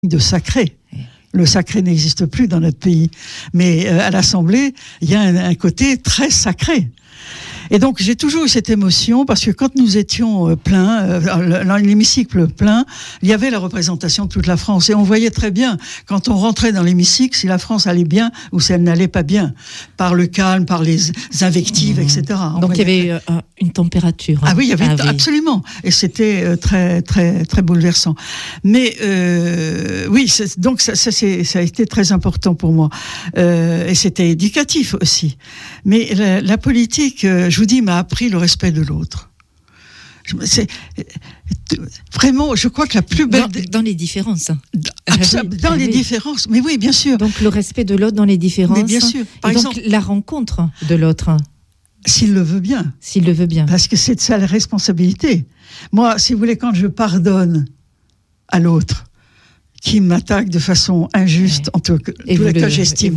de sacré. Le sacré n'existe plus dans notre pays. Mais à l'Assemblée, il y a un côté très sacré. Et donc, j'ai toujours eu cette émotion parce que quand nous étions pleins, l'hémicycle plein, il y avait la représentation de toute la France. Et on voyait très bien, quand on rentrait dans l'hémicycle, si la France allait bien ou si elle n'allait pas bien. Par le calme, par les invectives, etc. Donc, il y avait une température. Ah oui, il y avait absolument. Et c'était très, très, très bouleversant. Mais oui, donc ça a été très important pour moi. Et c'était éducatif aussi. Mais la politique, je vous dis, m'a appris le respect de l'autre. Vraiment, je crois que la plus belle... Dans les différences. Dans les différences, mais oui, bien sûr. Donc le respect de l'autre dans les différences. Mais bien sûr. Par exemple, donc la rencontre de l'autre. S'il le veut bien. S'il le veut bien. Parce que c'est de ça la responsabilité. Moi, si vous voulez, quand je pardonne à l'autre, qui m'attaque de façon injuste, en tout cas que j'estime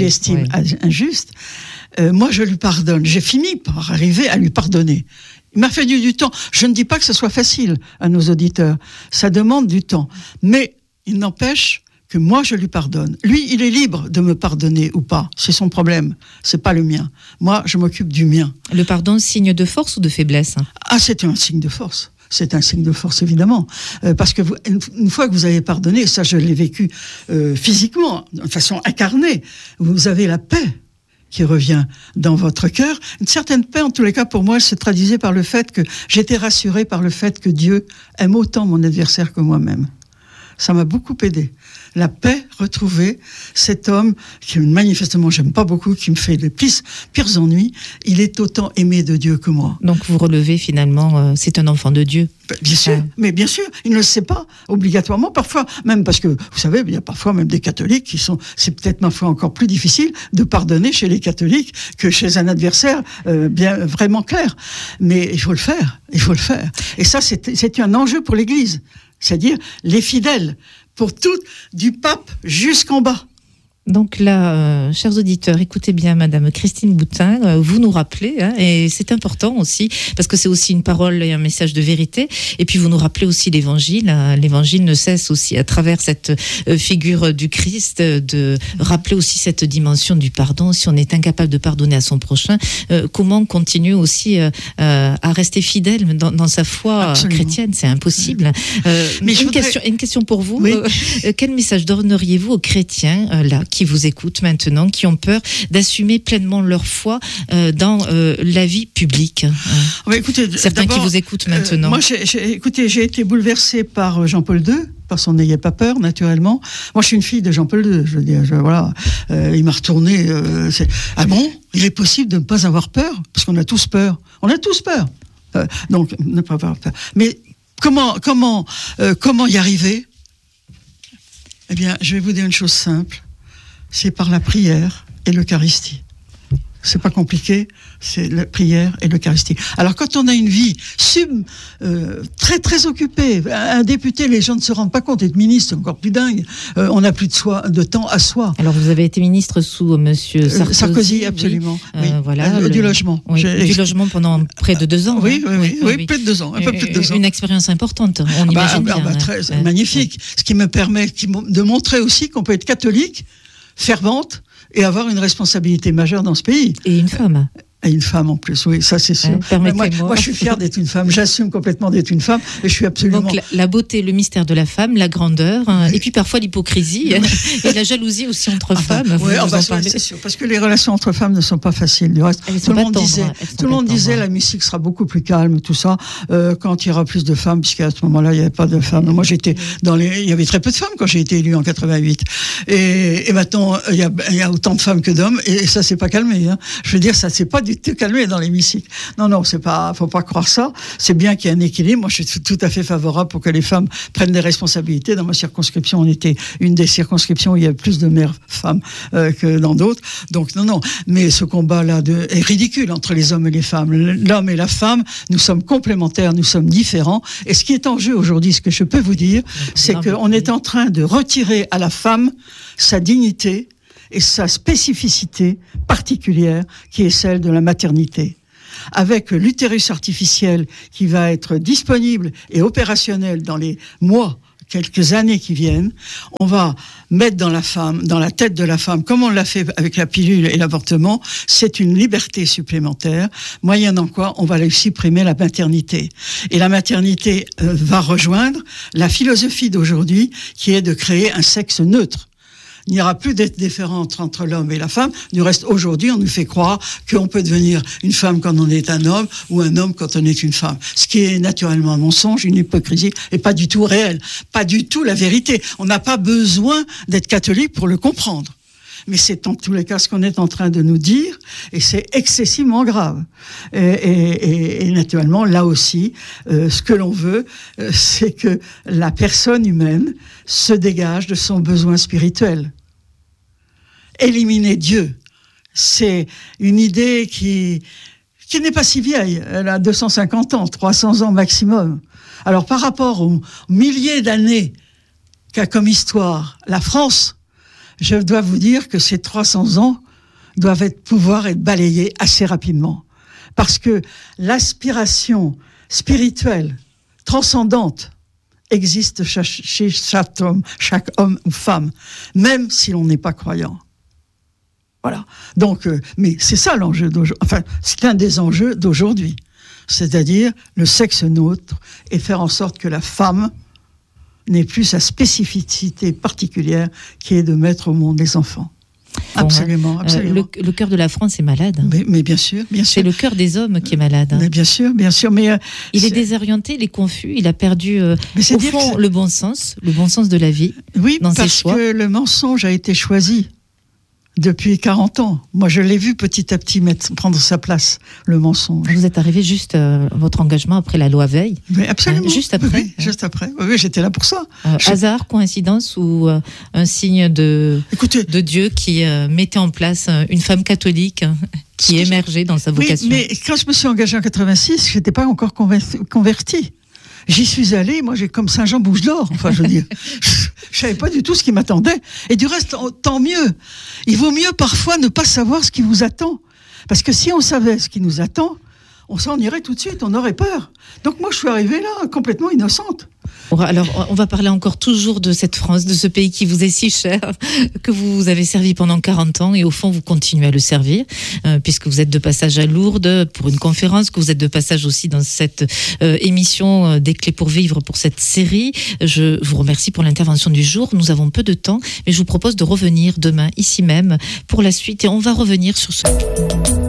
injuste, moi je lui pardonne. J'ai fini par arriver à lui pardonner. Il m'a fallu du temps. Je ne dis pas que ce soit facile à nos auditeurs. Ça demande du temps. Mais il n'empêche que moi je lui pardonne. Lui, il est libre de me pardonner ou pas. C'est son problème. C'est pas le mien. Moi, je m'occupe du mien. Le pardon, signe de force ou de faiblesse ? Ah, c'est un signe de force. C'est un signe de force, évidemment. Parce que une fois que vous avez pardonné, ça je l'ai vécu physiquement, de façon incarnée, vous avez la paix qui revient dans votre cœur. Une certaine paix, en tous les cas, pour moi, elle se traduisait par le fait que j'étais rassuré par le fait que Dieu aime autant mon adversaire que moi-même. Ça m'a beaucoup aidé. La paix retrouvée, cet homme, qui manifestement j'aime pas beaucoup, qui me fait les pires ennuis, il est autant aimé de Dieu que moi. Donc vous relevez finalement, c'est un enfant de Dieu. Bien sûr, mais bien sûr, il ne le sait pas obligatoirement, parfois, même parce que, vous savez, il y a parfois même des catholiques qui sont, c'est peut-être ma foi encore plus difficile de pardonner chez les catholiques que chez un adversaire bien vraiment clair. Mais il faut le faire. Et ça, c'est un enjeu pour l'Église. C'est-à-dire les fidèles, pour tout, du pape jusqu'en bas. Donc là, chers auditeurs, écoutez bien Madame Christine Boutin, vous nous rappelez, et c'est important aussi, parce que c'est aussi une parole et un message de vérité, et puis vous nous rappelez aussi l'Évangile. L'Évangile ne cesse aussi, à travers cette figure du Christ, de rappeler aussi cette dimension du pardon. Si on est incapable de pardonner à son prochain, comment continuer aussi à rester fidèle dans sa foi chrétienne ? C'est impossible. Mais une question pour vous. Oui. Quel message donneriez-vous aux chrétiens, là, qui vous écoutent maintenant, qui ont peur d'assumer pleinement leur foi dans la vie publique. Écoutez, certains qui vous écoutent maintenant. Moi, j'ai été bouleversée par Jean-Paul II, par son n'ayez pas peur, naturellement. Moi, je suis une fille de Jean-Paul II. Je veux dire, voilà, il m'a retourné. Ah bon ? Il est possible de ne pas avoir peur ? Parce qu'on a tous peur. On a tous peur. Donc, ne pas avoir peur. Mais comment y arriver ? Eh bien, je vais vous dire une chose simple. C'est par la prière et l'Eucharistie. C'est pas compliqué, c'est la prière et l'Eucharistie. Alors quand on a une vie très très occupée, un député, les gens ne se rendent pas compte, être ministre, c'est encore plus dingue. On n'a plus de temps à soi. Alors vous avez été ministre sous Monsieur Sarkozy. Sarkozy, absolument. Oui. Voilà, du logement. Oui, du logement pendant près de 2 ans. Oui, plus de 2 ans, un peu plus de 2 ans. Une expérience importante, on imagine bien. Très magnifique. Ce qui me permet de montrer aussi qu'on peut être catholique, fervente, et avoir une responsabilité majeure dans ce pays. Et une femme. Et une femme en plus, oui, ça c'est sûr. Moi, je suis fière d'être une femme, j'assume complètement d'être une femme, et je suis absolument... Donc la beauté, le mystère de la femme, la grandeur, et puis parfois l'hypocrisie, et la jalousie aussi entre femmes. C'est sûr, parce que les relations entre femmes ne sont pas faciles, du reste. Tout le monde disait la musique sera beaucoup plus calme, tout ça, quand il y aura plus de femmes, puisqu'à ce moment-là, il n'y avait pas de femmes. Moi, j'étais il y avait très peu de femmes quand j'ai été élue en 88. Et maintenant, il y a autant de femmes que d'hommes, et ça s'est pas calmé. Je veux dire, ça s'est pas du tout calmé dans l'hémicycle. Non, faut pas croire ça. C'est bien qu'il y ait un équilibre. Moi, je suis tout à fait favorable pour que les femmes prennent des responsabilités. Dans ma circonscription, on était une des circonscriptions où il y avait plus de mères femmes que dans d'autres. Donc, non. Mais ce combat-là est ridicule entre les hommes et les femmes. L'homme et la femme, nous sommes complémentaires, nous sommes différents. Et ce qui est en jeu aujourd'hui, ce que je peux vous dire, c'est qu'on est en train de retirer à la femme sa dignité et sa spécificité particulière qui est celle de la maternité. Avec l'utérus artificiel qui va être disponible et opérationnel dans les mois quelques années qui viennent, on va mettre dans la tête de la femme, comme on l'a fait avec la pilule et l'avortement, c'est une liberté supplémentaire, moyennant quoi on va lui supprimer la maternité. Et la maternité va rejoindre la philosophie d'aujourd'hui, qui est de créer un sexe neutre. Il n'y aura plus d'être différente entre l'homme et la femme. Du reste, aujourd'hui, on nous fait croire qu'on peut devenir une femme quand on est un homme ou un homme quand on est une femme. Ce qui est naturellement un mensonge, une hypocrisie et pas du tout réel. Pas du tout la vérité. On n'a pas besoin d'être catholique pour le comprendre. Mais c'est en tous les cas ce qu'on est en train de nous dire et c'est excessivement grave. Et naturellement, là aussi, ce que l'on veut, c'est que la personne humaine se dégage de son besoin spirituel. Éliminer Dieu, c'est une idée qui n'est pas si vieille. Elle a 250 ans, 300 ans maximum. Alors par rapport aux milliers d'années qu'a comme histoire la France, je dois vous dire que ces 300 ans doivent pouvoir être balayés assez rapidement. Parce que l'aspiration spirituelle, transcendante, existe chez chaque homme ou femme, même si l'on n'est pas croyant. Voilà. Donc, mais c'est ça l'enjeu d'aujourd'hui. Enfin, c'est un des enjeux d'aujourd'hui. C'est-à-dire le sexe neutre et faire en sorte que la femme n'ait plus sa spécificité particulière qui est de mettre au monde les enfants. Bon, absolument, absolument. Le cœur de la France est malade. Mais bien sûr, bien sûr. C'est le cœur des hommes qui est malade. Mais bien sûr, bien sûr. Mais il est désorienté, il est confus, il a perdu au fond le bon sens de la vie. Oui, dans ses choix. Parce que le mensonge a été choisi depuis 40 ans. Moi, je l'ai vu petit à petit prendre sa place, le mensonge. Vous êtes arrivé juste votre engagement après la loi Veil. Oui, absolument. Juste après. Oui, juste après. Oui, j'étais là pour ça. Hasard, coïncidence ou un signe de Dieu qui mettait en place une femme catholique qui émergeait dans sa vocation. Oui, mais quand je me suis engagée en 86, je n'étais pas encore convertie. J'y suis allée, moi j'ai comme Saint-Jean bouche d'or, enfin je veux dire, je savais pas du tout ce qui m'attendait. Et du reste, tant mieux. Il vaut mieux parfois ne pas savoir ce qui vous attend. Parce que si on savait ce qui nous attend, on s'en irait tout de suite, on aurait peur. Donc moi je suis arrivée là, complètement innocente. Alors, on va parler encore toujours de cette France, de ce pays qui vous est si cher, que vous avez servi pendant 40 ans et au fond, vous continuez à le servir, puisque vous êtes de passage à Lourdes pour une conférence, que vous êtes de passage aussi dans cette émission des clés pour vivre pour cette série. Je vous remercie pour l'intervention du jour. Nous avons peu de temps, mais je vous propose de revenir demain, ici même, pour la suite et on va revenir sur ce...